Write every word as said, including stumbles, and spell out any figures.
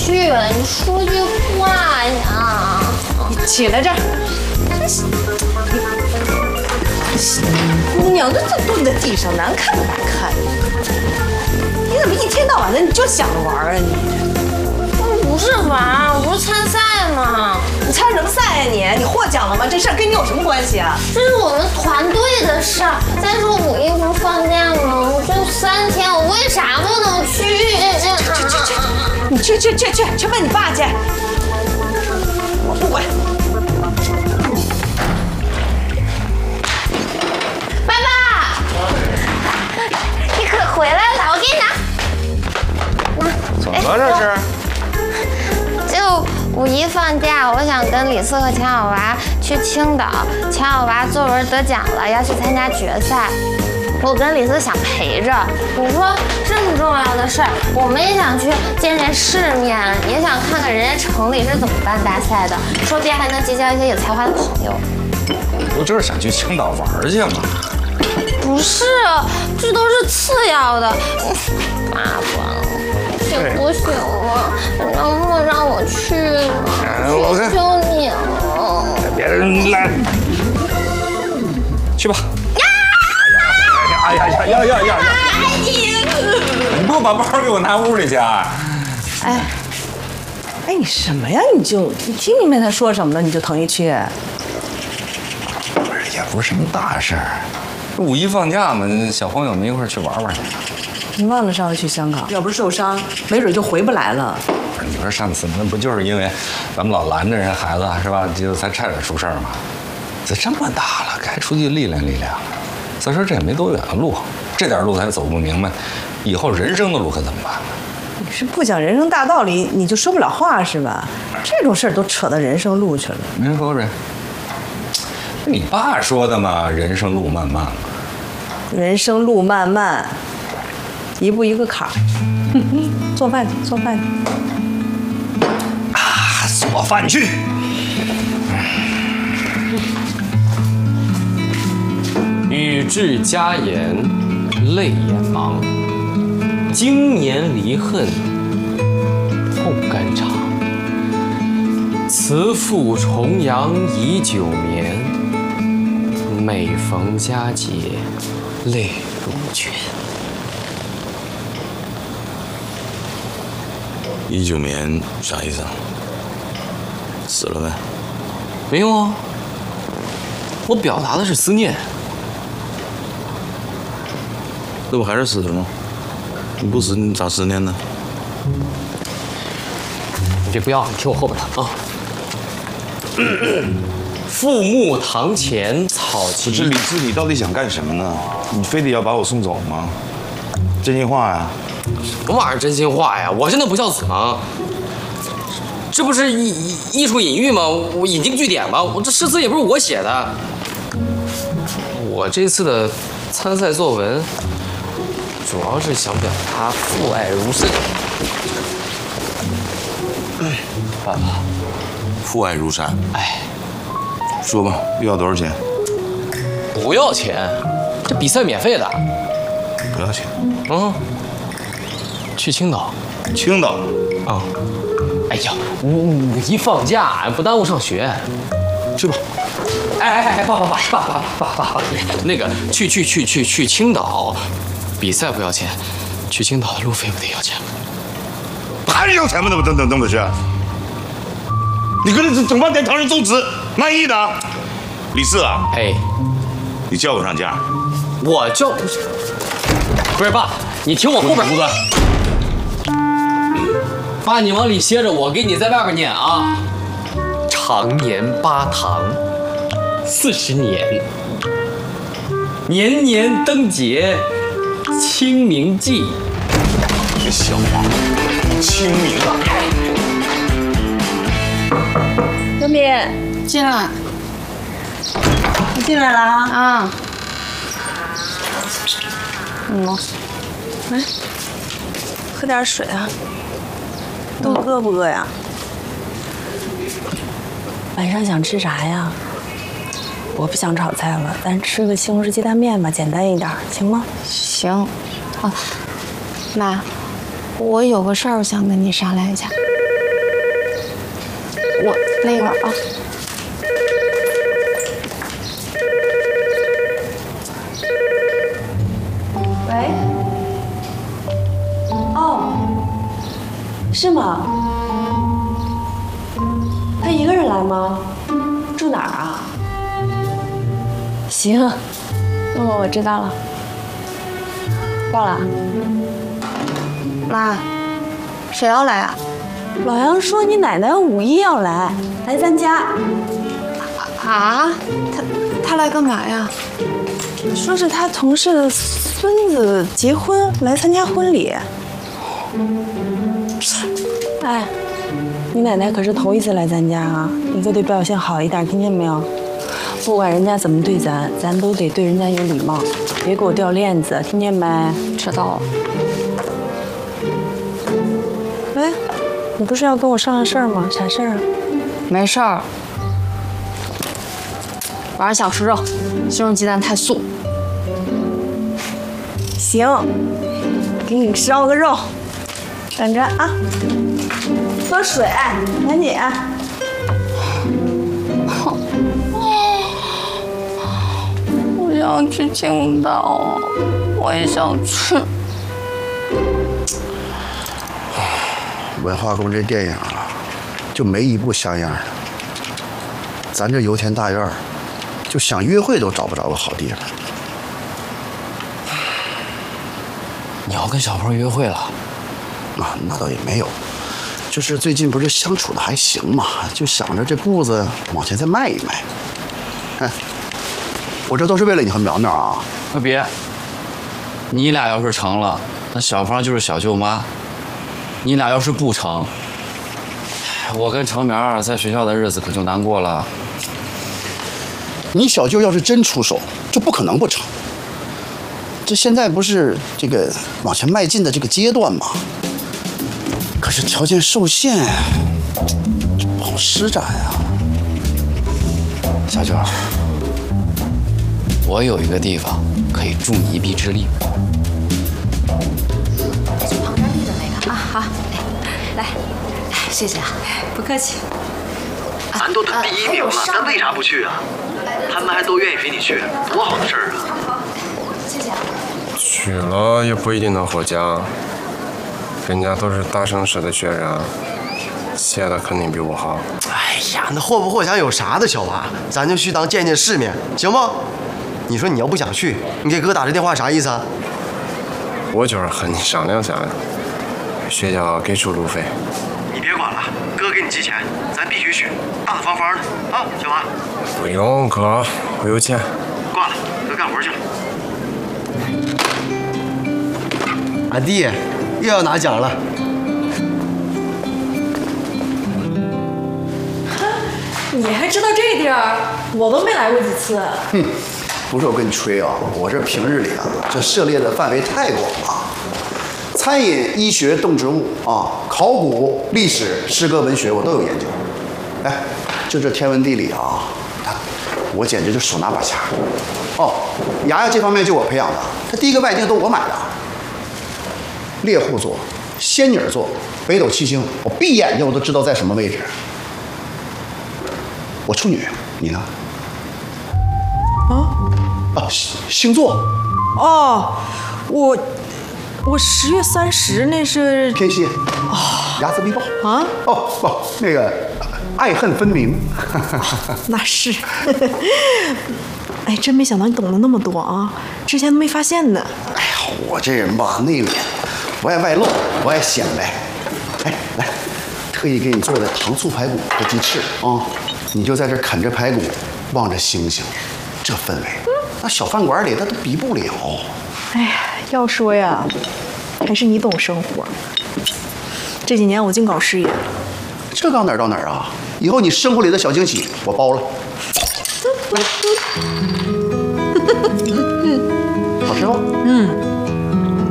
去了，你说句话呀！ 你起来这儿，姑娘，这这蹲在地上，难看不难看？你怎么一天到晚的你就想着玩啊你？ 不是玩，我不是参赛吗？ 你参什么赛呀你？你获奖了吗？这事儿跟你有什么关系啊？ 这是我们团队的事儿。再说五一不是放假吗？我就三天，我为啥不能去？ 你去去去去去问你爸去，我不管。 爸爸，你可回来了，我给你拿。 怎么了这是？ 就五一放假，我想跟李四和钱小娃去青岛。钱小娃作文得奖了，要去参加决赛。我跟李四想陪着。你说这么重要的事儿，我们也想去见见世面，也想看看人家城里是怎么办大赛的，说不定还能结交一些有才华的朋友。 不就是想去青岛玩去吗？ 不是，这都是次要的。麻烦了。行不行啊？你能不能让我去呢？求求你了！ 别人来，去吧。哎呀呀呀呀呀！你你不把包给我拿屋里去啊？ 哎，哎，你什么呀？你就你听明白他说什么了，你就同意去？ 不是，也不是什么大事儿。五一放假嘛，小朋友们一块儿去玩玩去。 你忘了上次去香港，要不是受伤，没准就回不来了。 不是，你说上次那不就是因为咱们老拦着人孩子是吧？就才差点出事儿嘛。这这么大了，该出去历练历练了。再说这也没多远的路，这点路才走不明白，以后人生的路可怎么办呢？ 你是不讲人生大道理，你就说不了话是吧？这种事儿都扯到人生路去了。 没人说这，你爸说的嘛，人生路漫漫。 人生路漫漫，一步一个坎儿。做饭去，做饭去。 啊，做饭去。 语至家言，泪眼盲。经年离恨，不肝肠。慈父重阳已久眠，每逢佳节泪如泉。 已久眠啥意思啊？死了呗？ 没有啊，我表达的是思念。 那不还是死了吗？你不死你咋思念呢？ 你别不要，你听我后边的啊。父母堂前草不是李四，你到底想干什么呢？你非得要把我送走吗？真心话呀！ 什么玩意儿真心话呀？我真的不孝子吗？这不是艺艺术隐喻吗？我引经据典吧。我这诗词也不是我写的。我这次的参赛作文，主要是想表达父爱如山。爸爸， 父爱如山。 哎， 说吧，又要多少钱？ 不要钱，这比赛免费的。 不要钱。 嗯，去青岛。 青岛。 啊。哎呀，五五一放假，不耽误上学。 去吧。 哎哎哎，爸爸爸爸爸爸爸爸，那个去去去去去青岛，比赛不要钱，去青岛的路费不得要钱吗？ 还是要钱吗？那么等等等回事？你跟这整半天唐人宗祠，满意的？李四啊， 哎， 你叫我上架？ 我叫不是爸，你听我后边。爸，你往里歇着，我给你在外边念啊。常年八堂，四十年，年年灯节，清明祭。 这小王，清明啊！ 小敏， 进来。 你进来了啊？ 啊。嗯。 来，喝点水啊。都饿不饿呀？晚上想吃啥呀？我不想炒菜了，咱吃个西红柿鸡蛋面吧，简单一点，行吗？ 行。啊，妈，我有个事儿想跟你商量一下。 那一会儿啊。 喂？哦，是吗？他一个人来吗？住哪儿啊？行，哦，我知道了。挂了。 妈，谁要来啊？ 老杨说你奶奶五一要来，来咱家。 啊？他他来干嘛呀？ 说是他同事的孙子结婚，来参加婚礼。哎，你奶奶可是头一次来咱家啊，你可得表现好一点，听见没有？不管人家怎么对咱，咱都得对人家有礼貌，别给我掉链子，听见没？ 知道了。 哎，你不是要跟我商量事儿吗？啥事儿啊？ 没事儿。晚上想吃肉，西红柿鸡蛋太素。 行，给你烧个肉，等着啊。喝水，赶紧。 我想去青岛，我也想去。 文化宫这电影啊，就没一部像样的。咱这油田大院，就想约会都找不着个好地方。 你要跟小鹏约会了？ 啊，那倒也没有，就是最近不是相处的还行嘛，就想着这步子往前再迈一迈。哎，我这都是为了你和苗苗啊。 可别，你俩要是成了，那小芳就是小舅妈；你俩要是不成，我跟程苗在学校的日子可就难过了。 你小舅要是真出手，就不可能不成。这现在不是这个往前迈进的这个阶段吗？可是条件受限，这不好施展啊。 小舅，我有一个地方可以助你一臂之力。 去旁边立的那个啊，好，来，谢谢啊，不客气。 咱都得第一名了，咱为啥不去啊？他们还都愿意陪你去，多好的事儿啊！ 谢谢啊。 去了也不一定能获奖，人家都是大城市的学生，写的肯定比我好。 哎呀，那获不获奖有啥的，小娃，咱就去当见见世面，行不？你说你要不想去，你给哥打这电话啥意思啊？ 我就是和你商量商量，学校给出路费。 你别管了，哥给你寄钱，咱必须去，大大方方的啊，小娃。 不用哥，我有钱。 挂了，哥干活去了。俺弟又要拿奖了。 你还知道这地儿？我都没来过几次。 哼，不是我跟你吹啊，我这平日里啊，这涉猎的范围太广了，餐饮、医学、动植物啊，考古、历史、诗歌、文学，我都有研究。哎，就这天文地理啊，我简直就手拿把掐。哦，牙牙这方面就我培养的，他第一个外镜都我买的。猎户座、仙女座、北斗七星，我闭眼睛我都知道在什么位置。我处女，你呢？ 啊啊，星座。 哦，我我十月三十那是天蝎。啊，睚眦必报。 啊？ 哦不，那个爱恨分明。 那是。哎，真没想到你懂得那么多啊！之前都没发现呢。 哎呀，我这人吧内敛，不爱外露，不爱显摆。哎，来，特意给你做的糖醋排骨和鸡翅啊，你就在这啃着排骨，望着星星，这氛围，那小饭馆里那都比不了。 哎呀，要说呀，还是你懂生活。这几年我净搞事业， 这到哪儿到哪儿啊？以后你生活里的小惊喜我包了。好吃吗？ 嗯，